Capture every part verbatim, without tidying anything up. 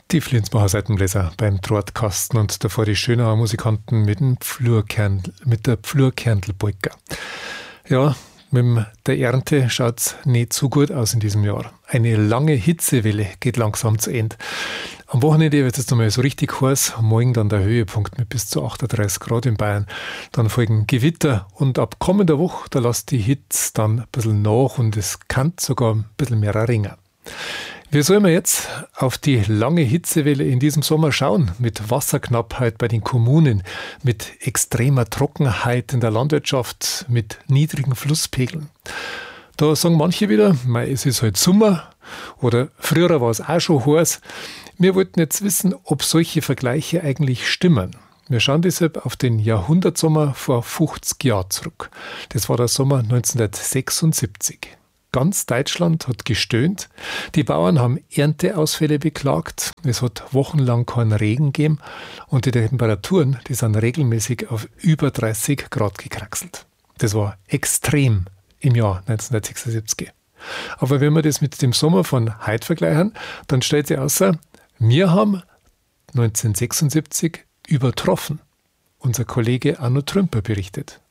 Die Flensburger Seitenbläser beim Drahtkasten und davor die Schönauer Musikanten mit, dem Pflurkernl, mit der Pflurkernlpolka. Ja, mit der Ernte schaut es nicht so gut aus in diesem Jahr. Eine lange Hitzewelle geht langsam zu Ende. Am Wochenende wird es jetzt einmal so richtig heiß. Morgen dann der Höhepunkt mit bis zu achtunddreißig Grad in Bayern. Dann folgen Gewitter und ab kommender Woche, da lässt die Hitze dann ein bisschen nach und es kann sogar ein bisschen mehr regnen. Wie sollen wir jetzt auf die lange Hitzewelle in diesem Sommer schauen? Mit Wasserknappheit bei den Kommunen, mit extremer Trockenheit in der Landwirtschaft, mit niedrigen Flusspegeln. Da sagen manche wieder, mei, es ist halt Sommer oder früher war es auch schon heiß. Wir wollten jetzt wissen, ob solche Vergleiche eigentlich stimmen. Wir schauen deshalb auf den Jahrhundertsommer vor fünfzig Jahren zurück. Das war der Sommer neunzehnhundertsechsundsiebzig. Ganz Deutschland hat gestöhnt. Die Bauern haben Ernteausfälle beklagt. Es hat wochenlang keinen Regen gegeben. Und die Temperaturen, die sind regelmäßig auf über dreißig Grad gekraxelt. Das war extrem im Jahr neunzehnhundertsechsundsiebzig. Aber wenn wir das mit dem Sommer von heute vergleichen, dann stellt sich außer, wir haben neunzehnhundertsechsundsiebzig übertroffen. Unser Kollege Arno Trümper berichtet.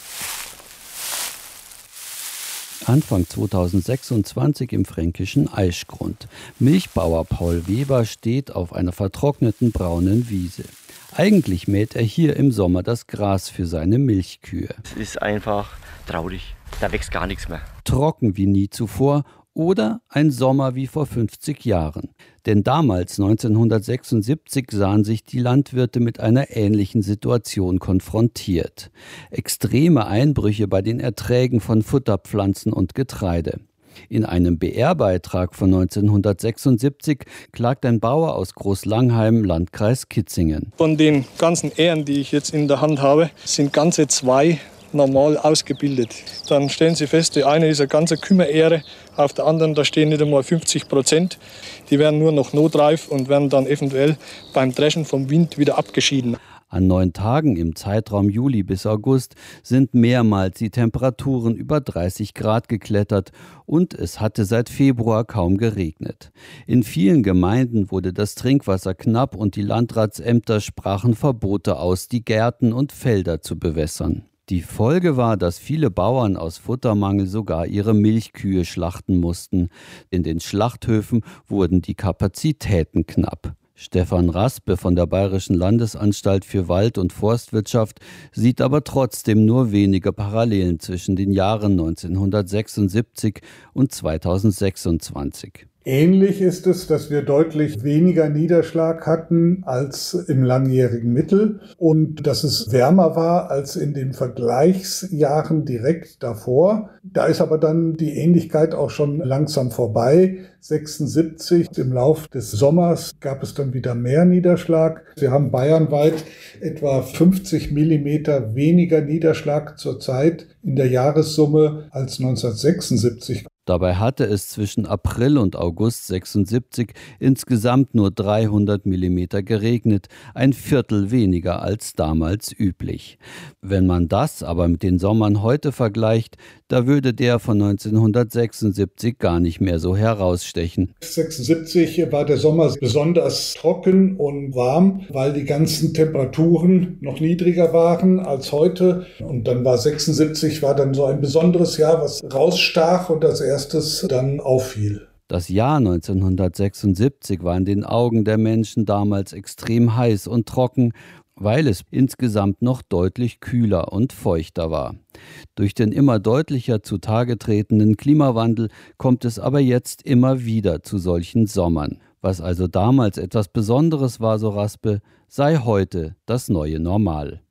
Anfang zweitausendsechsundzwanzig im fränkischen Aischgrund. Milchbauer Paul Weber steht auf einer vertrockneten braunen Wiese. Eigentlich mäht er hier im Sommer das Gras für seine Milchkühe. Es ist einfach traurig. Da wächst gar nichts mehr. Trocken wie nie zuvor oder ein Sommer wie vor fünfzig Jahren. Denn damals, neunzehnhundertsechsundsiebzig, sahen sich die Landwirte mit einer ähnlichen Situation konfrontiert. Extreme Einbrüche bei den Erträgen von Futterpflanzen und Getreide. In einem B R-Beitrag von neunzehnhundertsechsundsiebzig klagt ein Bauer aus Großlangheim, Landkreis Kitzingen. Von den ganzen Ähren, die ich jetzt in der Hand habe, sind ganze zwei normal ausgebildet. Dann stellen Sie fest, die eine ist eine ganze Kümmerähre, auf der anderen, da stehen nicht einmal fünfzig Prozent. Die werden nur noch notreif und werden dann eventuell beim Dreschen vom Wind wieder abgeschieden. An neun Tagen im Zeitraum Juli bis August sind mehrmals die Temperaturen über dreißig Grad geklettert und es hatte seit Februar kaum geregnet. In vielen Gemeinden wurde das Trinkwasser knapp und die Landratsämter sprachen Verbote aus, die Gärten und Felder zu bewässern. Die Folge war, dass viele Bauern aus Futtermangel sogar ihre Milchkühe schlachten mussten. In den Schlachthöfen wurden die Kapazitäten knapp. Stefan Raspe von der Bayerischen Landesanstalt für Wald- und Forstwirtschaft sieht aber trotzdem nur wenige Parallelen zwischen den Jahren neunzehnhundertsechsundsiebzig und zweitausendsechsundzwanzig. Ähnlich ist es, dass wir deutlich weniger Niederschlag hatten als im langjährigen Mittel und dass es wärmer war als in den Vergleichsjahren direkt davor. Da ist aber dann die Ähnlichkeit auch schon langsam vorbei. sechsundsiebzig im Lauf des Sommers gab es dann wieder mehr Niederschlag. Wir haben bayernweit etwa fünfzig Millimeter weniger Niederschlag zurzeit in der Jahressumme als neunzehnhundertsechsundsiebzig. Dabei hatte es zwischen April und August sechsundsiebzig insgesamt nur dreihundert Millimeter geregnet, ein Viertel weniger als damals üblich. Wenn man das aber mit den Sommern heute vergleicht, da würde der von neunzehnhundertsechsundsiebzig gar nicht mehr so herausstechen. sechsundsiebzig war der Sommer besonders trocken und warm, weil die ganzen Temperaturen noch niedriger waren als heute. Und dann war sechsundsiebzig war dann so ein besonderes Jahr, was rausstach und als erstes dann auffiel. Das Jahr neunzehnhundertsechsundsiebzig war in den Augen der Menschen damals extrem heiß und trocken, weil es insgesamt noch deutlich kühler und feuchter war. Durch den immer deutlicher zutage tretenden Klimawandel kommt es aber jetzt immer wieder zu solchen Sommern. Was also damals etwas Besonderes war, so Raspe, sei heute das neue Normal.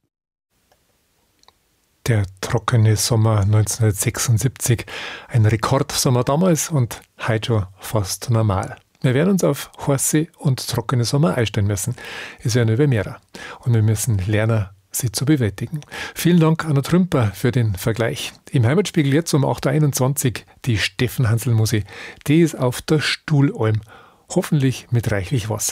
Der trockene Sommer neunzehnhundertsechsundsiebzig, ein Rekordsommer damals und heute schon fast normal. Wir werden uns auf heiße und trockene Sommer einstellen müssen. Es werden über mehrere. Und wir müssen lernen, sie zu bewältigen. Vielen Dank, Arno Trümper, für den Vergleich. Im Heimatspiegel jetzt um acht Uhr einundzwanzig die Steffen Hansl Musik. Die ist auf der Stuhlalm. Hoffentlich mit reichlich Wasser.